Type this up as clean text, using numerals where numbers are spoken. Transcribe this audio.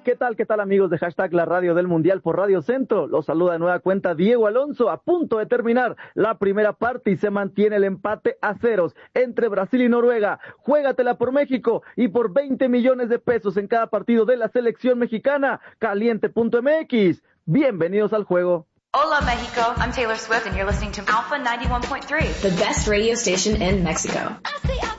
¿Qué tal amigos de hashtag la radio del Mundial por Radio Centro? Los saluda de nueva cuenta Diego Alonso, a punto de terminar la primera parte y se mantiene el empate a ceros entre Brasil y Noruega. Juégatela por México y por 20 millones de pesos en cada partido de la selección mexicana. Caliente.mx. Bienvenidos al juego. Hola Mexico, I'm Taylor Swift and you're listening to Alpha 91.3, the best radio station in Mexico.